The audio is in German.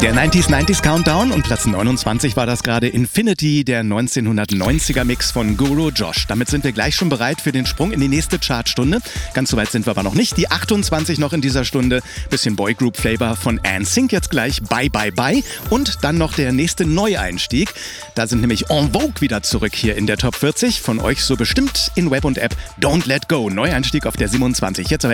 Der 90s Countdown und Platz 29 war das gerade Infinity, der 1990er Mix von Guru Josh. Damit sind wir gleich schon bereit für den Sprung in die nächste Chartstunde. Ganz so weit sind wir aber noch nicht. Die 28 noch in dieser Stunde. Bisschen Boygroup Flavor von NSYNC jetzt gleich. Bye Bye Bye. Und dann noch der nächste Neueinstieg. Da sind nämlich En Vogue wieder zurück hier in der Top 40. Von euch so bestimmt in Web und App. Don't Let Go. Neueinstieg auf der 27. Jetzt aber